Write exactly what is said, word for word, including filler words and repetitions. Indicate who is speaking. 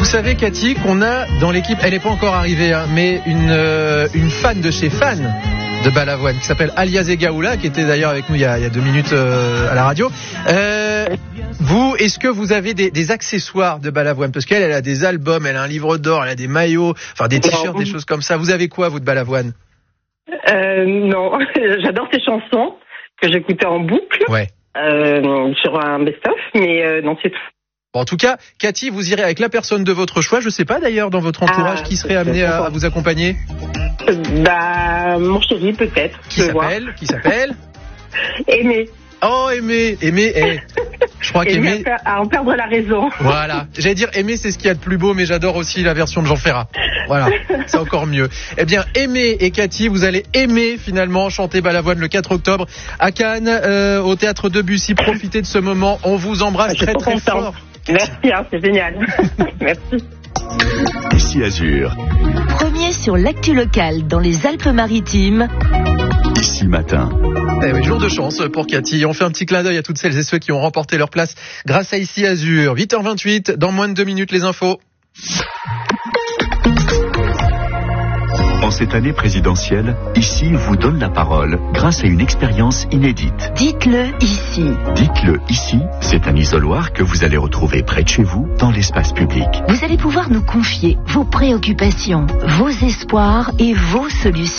Speaker 1: savez, Cathy, qu'on a dans l'équipe, elle n'est pas encore arrivée, hein, mais une, euh, une fan de chez fan de Balavoine qui s'appelle Alia Zegaoula, qui était d'ailleurs avec nous il y a, il y a deux minutes euh, à la radio. Euh, vous, est-ce que vous avez des, des accessoires de Balavoine? Parce qu'elle, elle a des albums, elle a un livre d'or, elle a des maillots, enfin des t-shirts, non. Des choses comme ça. Vous avez quoi, vous, de Balavoine?
Speaker 2: euh, Non, j'adore ses chansons que j'écoutais en boucle.
Speaker 1: Ouais.
Speaker 2: Euh, sur un best-of, mais euh, non, c'est tout.
Speaker 1: Bon, en tout cas, Cathy, vous irez avec la personne de votre choix. Je sais pas d'ailleurs dans votre entourage ah, qui serait amené à, à vous accompagner.
Speaker 2: Euh, bah, mon chéri peut-être.
Speaker 1: Qui s'appelle Qui s'appelle
Speaker 2: Aimé.
Speaker 1: Oh, Aimé, Aimé, eh. Je crois qu'Aimé
Speaker 2: à en perdre la raison.
Speaker 1: Voilà. J'allais dire Aimé, c'est ce qu'il y a de plus beau, mais j'adore aussi la version de Jean Ferrat. Voilà, c'est encore mieux. Eh bien, Aimé et Cathy, vous allez aimer finalement chanter Balavoine le quatre octobre à Cannes, euh, au théâtre Debussy. Profitez de ce moment. On vous embrasse ah, très très content. fort.
Speaker 2: Merci, hein, c'est génial. Merci.
Speaker 3: Ici Azur.
Speaker 4: Premier sur l'actu locale dans les Alpes-Maritimes.
Speaker 3: Ici Matin.
Speaker 1: Eh oui, jour de chance pour Cathy. On fait un petit clin d'œil à toutes celles et ceux qui ont remporté leur place grâce à Ici Azur. huit heures vingt-huit, dans moins de deux minutes, les infos.
Speaker 3: En cette année présidentielle, Ici vous donne la parole grâce à une expérience inédite.
Speaker 4: Dites-le ici.
Speaker 3: Dites-le ici, c'est un isoloir que vous allez retrouver près de chez vous, dans l'espace public.
Speaker 4: Vous allez pouvoir nous confier vos préoccupations, vos espoirs et vos solutions.